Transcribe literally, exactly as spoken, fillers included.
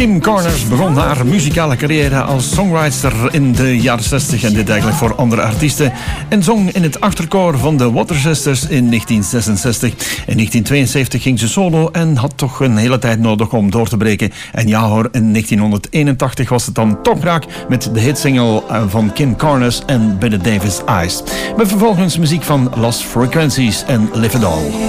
Kim Corners begon haar muzikale carrière als songwriter in de jaren zestig en dit eigenlijk voor andere artiesten en zong in het achterkoor van de Water Sisters in negentien zesenzestig. In negentien tweeënzeventig ging ze solo en had toch een hele tijd nodig om door te breken. En ja hoor, in negentien eenentachtig was het dan toch raak met de hitsingle van Kim Corners en Bette Davis Eyes. Met vervolgens muziek van Lost Frequencies en Live It All.